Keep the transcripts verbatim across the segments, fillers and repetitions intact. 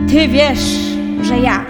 Ty wiesz, że ja.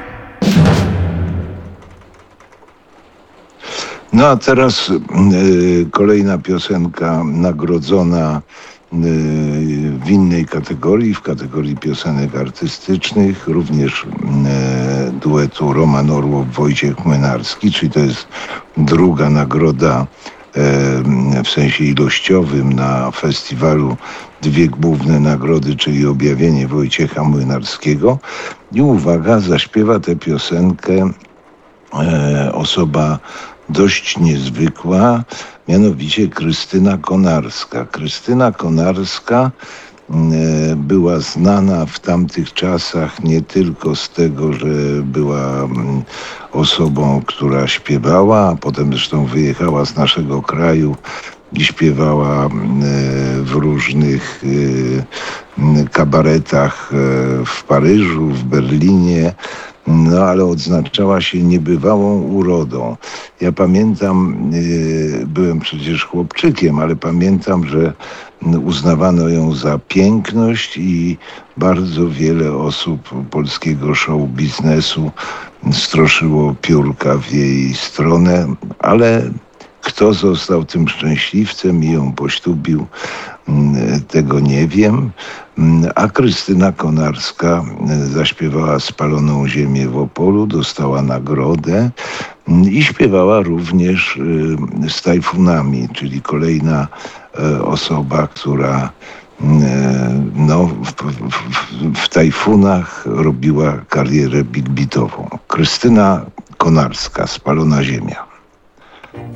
No a teraz y, kolejna piosenka nagrodzona y, w innej kategorii, w kategorii piosenek artystycznych, również y, duetu Roman Orłow-Wojciech Młynarski, czyli to jest druga nagroda y, w sensie ilościowym na festiwalu. Dwie główne nagrody, czyli Objawienie Wojciecha Młynarskiego. I uwaga, zaśpiewa tę piosenkę e, osoba dość niezwykła, mianowicie Krystyna Konarska. Krystyna Konarska e, była znana w tamtych czasach nie tylko z tego, że była mm, osobą, która śpiewała, a potem zresztą wyjechała z naszego kraju i śpiewała mm, e, w różnych e, mm, kabaretach e, w Paryżu, w Berlinie. No, ale odznaczała się niebywałą urodą. Ja pamiętam, yy, byłem przecież chłopczykiem, ale pamiętam, że uznawano ją za piękność i bardzo wiele osób polskiego show biznesu stroszyło piórka w jej stronę, ale kto został tym szczęśliwcem i ją poślubił, tego nie wiem. A Krystyna Konarska zaśpiewała Spaloną ziemię w Opolu, dostała nagrodę i śpiewała również z Tajfunami, czyli kolejna osoba, która no, w, w, w Tajfunach robiła karierę big beatową. Krystyna Konarska, Spalona ziemia.